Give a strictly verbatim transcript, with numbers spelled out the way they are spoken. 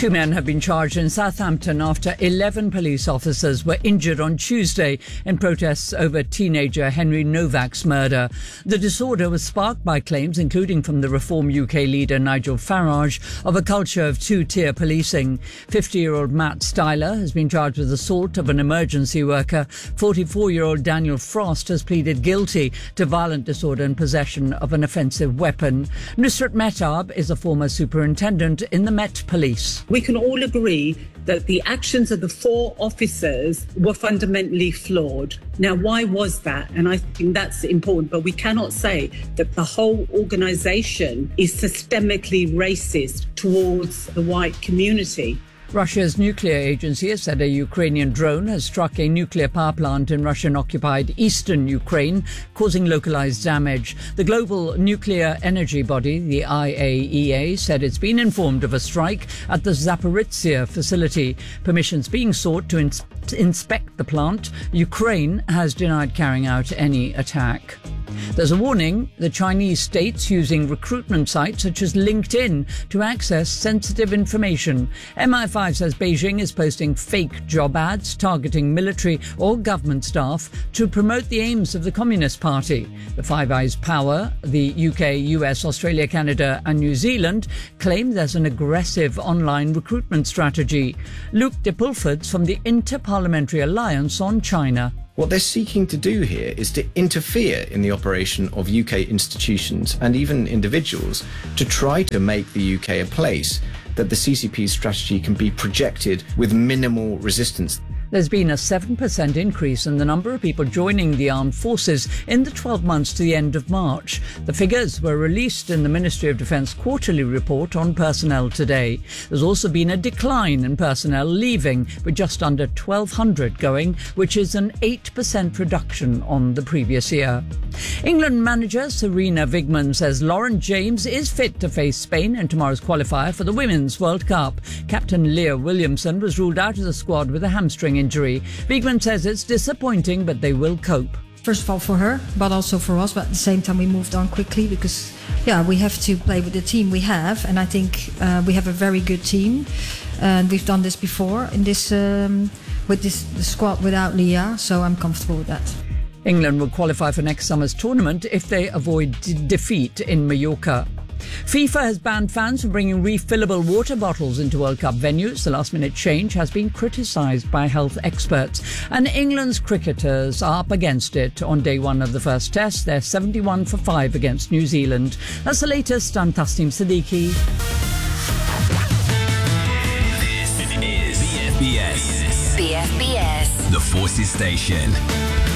Two men have been charged in Southampton after eleven police officers were injured on Tuesday in protests over teenager Henry Novak's murder. The disorder was sparked by claims, including from the Reform U K leader Nigel Farage, of a culture of two-tier policing. fifty-year-old Matt Styler has been charged with assault of an emergency worker. forty-four-year-old Daniel Frost has pleaded guilty to violent disorder and possession of an offensive weapon. Nusrat Mehtab is a former superintendent in the Met Police. We can all agree that the actions of the four officers were fundamentally flawed. Now, why was that? And I think that's important, but we cannot say that the whole organisation is systemically racist towards the white community. Russia's nuclear agency has said a Ukrainian drone has struck a nuclear power plant in Russian-occupied eastern Ukraine, causing localized damage. The global nuclear energy body, the I A E A, said it's been informed of a strike at the Zaporizhzhia facility. Permissions being sought to ins- inspect the plant. Ukraine has denied carrying out any attack. There's a warning: the Chinese state's using recruitment sites such as LinkedIn to access sensitive information. M I five says Beijing is posting fake job ads targeting military or government staff to promote the aims of the Communist Party. The Five Eyes Power, the U K, U S, Australia, Canada and New Zealand claim there's an aggressive online recruitment strategy. Luke de Pulford's from the Inter-Parliamentary Alliance on China. What they're seeking to do here is to interfere in the operation of U K institutions and even individuals to try to make the U K a place that the C C P's strategy can be projected with minimal resistance. There's been a seven percent increase in the number of people joining the armed forces in the twelve months to the end of March. The figures were released in the Ministry of Defence quarterly report on personnel today. There's also been a decline in personnel leaving, with just under twelve hundred going, which is an eight percent reduction on the previous year. England manager Sarina Wiegman says Lauren James is fit to face Spain in tomorrow's qualifier for the Women's World Cup. Captain Leah Williamson was ruled out of the squad with a hamstring injury. Wiegman says it's disappointing, but they will cope. First of all for her, but also for us. But at the same time, we moved on quickly because, yeah, we have to play with the team we have. And I think uh, we have a very good team. And we've done this before in this um, with this the squad without Leah. So I'm comfortable with that. England will qualify for next summer's tournament if they avoid d- defeat in Mallorca. FIFA has banned fans from bringing refillable water bottles into World Cup venues. The last-minute change has been criticised by health experts. And England's cricketers are up against it on day one of the first test. They're seventy-one for five against New Zealand. That's the latest. I'm Tasneem Siddiqui. This is B F B S. B F B S. The Forces Station.